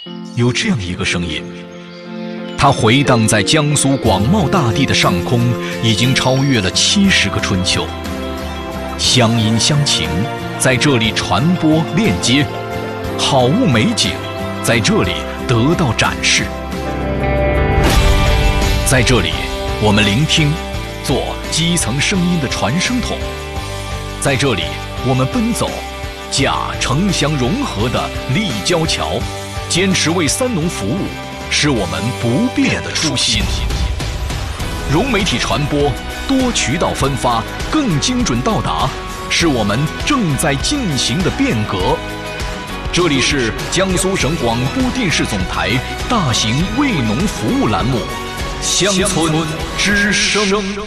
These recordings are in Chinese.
有这样一个声音，它回荡在江苏广袤大地的上空，已经超越了70个春秋。乡音乡情在这里传播链接，好物美景在这里得到展示。在这里，我们聆听，做基层声音的传声筒；在这里，我们奔走，架城乡融合的立交桥，坚持为三农服务，是我们不变的初心。融媒体传播，多渠道分发，更精准到达，是我们正在进行的变革。这里是江苏省广播电视总台大型为农服务栏目《乡村之声》。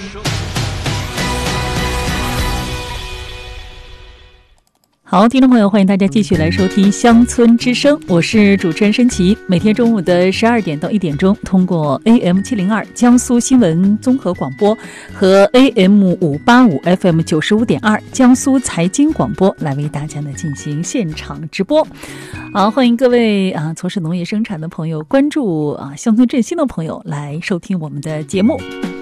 好，听众朋友，欢迎大家继续来收听《乡村之声》，我是主持人申琦。每天中午的12点到1点钟，通过 AM702 江苏新闻综合广播和 AM585 FM95.2 江苏财经广播来为大家呢进行现场直播。好，欢迎各位从事农业生产的朋友，关注乡村振兴的朋友来收听我们的节目。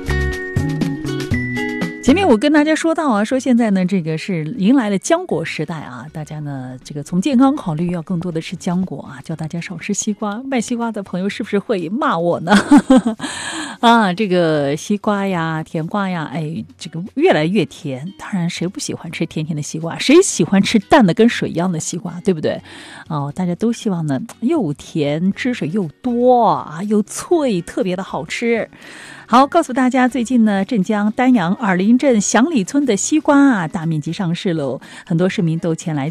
前面我跟大家说到说现在呢，这个是迎来了浆果时代大家呢这个从健康考虑，要更多的吃浆果叫大家少吃西瓜。卖西瓜的朋友是不是会骂我呢？这个西瓜呀、甜瓜呀，这个越来越甜。当然，谁不喜欢吃甜甜的西瓜？谁喜欢吃淡的跟水一样的西瓜，对不对？大家都希望呢又甜，汁水又多又脆，特别的好吃。好，告诉大家，最近呢，镇江丹阳耳林镇祥里村的西瓜大面积上市喽，很多市民都前来